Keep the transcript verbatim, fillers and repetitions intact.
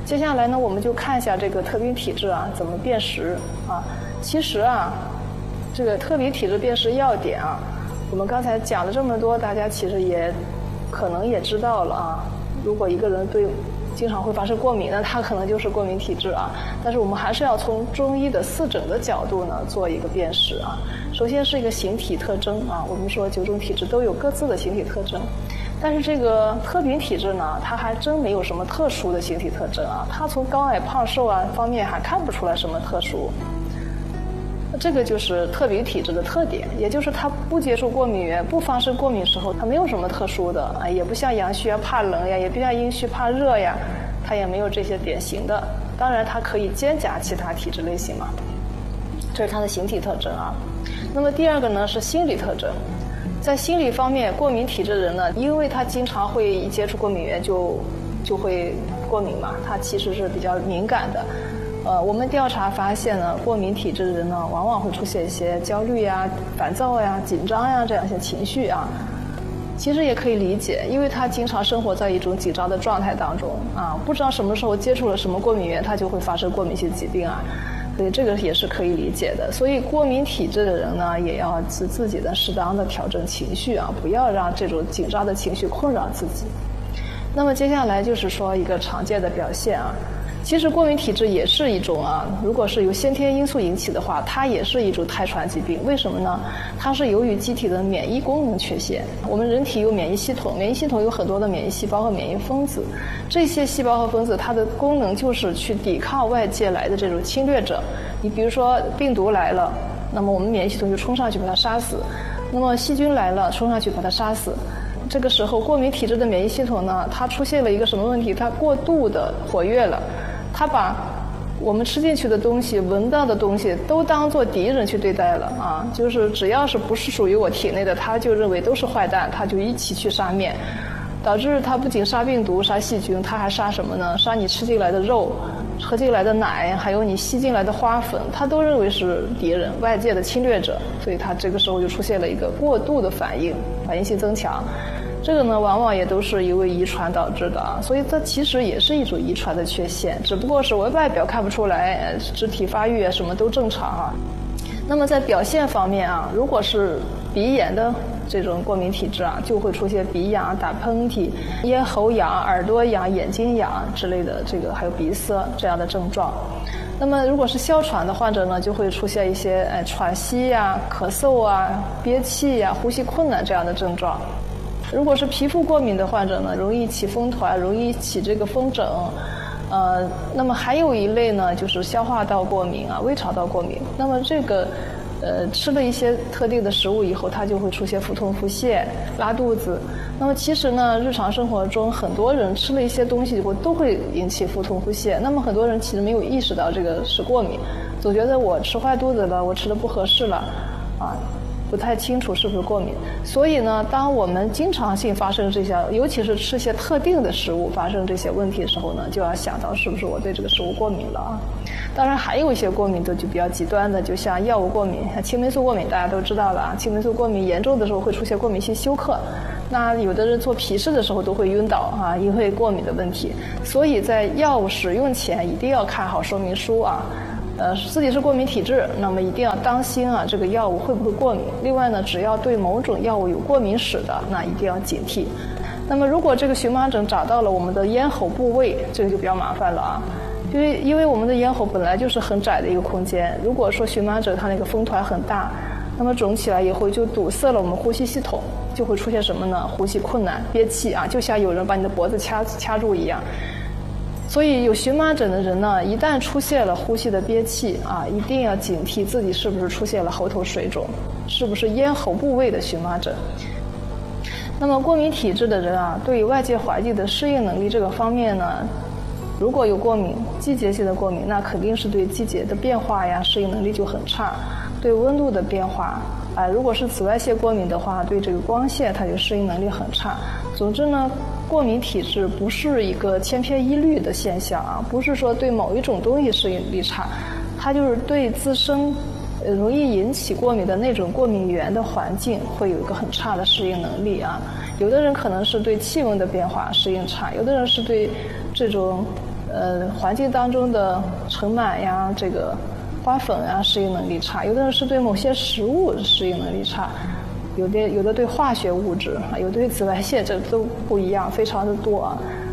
接下来呢，我们就看一下这个特禀体质啊怎么辨识啊。其实啊，这个特禀体质辨识要点啊，我们刚才讲了这么多，大家其实也可能也知道了啊。如果一个人对经常会发生过敏，那他可能就是过敏体质啊。但是我们还是要从中医的四诊的角度呢做一个辨识啊。首先是一个形体特征啊，我们说九种体质都有各自的形体特征，但是这个特禀体质呢，它还真没有什么特殊的形体特征啊，它从高矮胖瘦啊方面还看不出来什么特殊。这个就是特禀体质的特点，也就是它不接触过敏源，不发生过敏时候，它没有什么特殊的啊，也不像阳虚啊怕冷呀，也不像阴虚怕热呀，它也没有这些典型的。当然，它可以兼夹其他体质类型嘛，这是它的形体特征啊。那么第二个呢是心理特征，在心理方面，过敏体质的人呢，因为他经常会一接触过敏源就就会过敏嘛，他其实是比较敏感的。呃，我们调查发现呢，过敏体质的人呢，往往会出现一些焦虑呀、烦躁呀、紧张呀这样一些情绪啊。其实也可以理解，因为他经常生活在一种紧张的状态当中啊，不知道什么时候接触了什么过敏源，他就会发生过敏性疾病啊。所以这个也是可以理解的。所以过敏体质的人呢，也要自自己的适当的调整情绪啊，不要让这种紧张的情绪困扰自己。那么接下来就是说一个常见的表现啊。其实过敏体质也是一种啊，如果是由先天因素引起的话，它也是一种胎传疾病。为什么呢？它是由于机体的免疫功能缺陷。我们人体有免疫系统，免疫系统有很多的免疫细胞和免疫分子，这些细胞和分子它的功能就是去抵抗外界来的这种侵略者。你比如说病毒来了，那么我们免疫系统就冲上去把它杀死；那么细菌来了，冲上去把它杀死。这个时候过敏体质的免疫系统呢，它出现了一个什么问题？它过度的活跃了，它把我们吃进去的东西、闻到的东西都当作敌人去对待了啊！就是只要是不是属于我体内的，它就认为都是坏蛋，它就一起去杀灭，导致它不仅杀病毒、杀细菌，它还杀什么呢？杀你吃进来的肉、喝进来的奶，还有你吸进来的花粉，它都认为是敌人、外界的侵略者，所以它这个时候就出现了一个过度的反应，反应性增强。这个呢，往往也都是因为遗传导致的啊，所以它其实也是一种遗传的缺陷，只不过是我外表看不出来，肢体发育啊什么都正常啊。那么在表现方面啊，如果是鼻炎的这种过敏体质啊，就会出现鼻痒、打喷嚏、咽喉痒、耳朵痒、眼睛痒之类的，这个还有鼻塞这样的症状。那么如果是哮喘的患者呢，就会出现一些呃喘息呀、咳嗽啊、憋气呀、呼吸困难这样的症状。如果是皮肤过敏的患者呢，容易起风团，容易起这个风疹，呃，那么还有一类呢，就是消化道过敏啊、胃肠道过敏。那么这个，呃，吃了一些特定的食物以后，它就会出现腹痛、腹泻、拉肚子。那么其实呢，日常生活中很多人吃了一些东西以后都会引起腹痛、腹泻。那么很多人其实没有意识到这个是过敏，总觉得我吃坏肚子了，我吃的不合适了，啊。不太清楚是不是过敏。所以呢，当我们经常性发生这些，尤其是吃些特定的食物发生这些问题的时候呢，就要想到是不是我对这个食物过敏了啊。当然还有一些过敏的就比较极端的，就像药物过敏，像青霉素过敏大家都知道了啊，青霉素过敏严重的时候会出现过敏性休克，那有的人做皮试的时候都会晕倒啊，因为过敏的问题。所以在药物使用前一定要看好说明书啊。呃，自己是过敏体质，那么一定要当心啊，这个药物会不会过敏。另外呢，只要对某种药物有过敏史的，那一定要警惕。那么如果这个荨麻疹长到了我们的咽喉部位，这个就比较麻烦了啊。因为因为我们的咽喉本来就是很窄的一个空间，如果说荨麻疹它那个风团很大，那么肿起来以后就堵塞了我们呼吸系统，就会出现什么呢？呼吸困难、憋气啊，就像有人把你的脖子掐掐住一样。所以有荨麻疹的人呢，一旦出现了呼吸的憋气啊，一定要警惕自己是不是出现了喉头水肿，是不是咽喉部位的荨麻疹。那么过敏体质的人啊，对于外界环境的适应能力这个方面呢，如果有过敏，季节性的过敏，那肯定是对季节的变化呀适应能力就很差，对温度的变化啊，如果是紫外线过敏的话，对这个光线它就适应能力很差。总之呢，过敏体质不是一个千篇一律的现象啊，不是说对某一种东西适应力差，它就是对自身呃容易引起过敏的那种过敏源的环境会有一个很差的适应能力啊。有的人可能是对气温的变化适应差，有的人是对这种呃环境当中的尘螨呀、这个花粉呀适应能力差，有的人是对某些食物适应能力差，有的有的对化学物质啊，有的对紫外线，这都不一样，非常的多啊。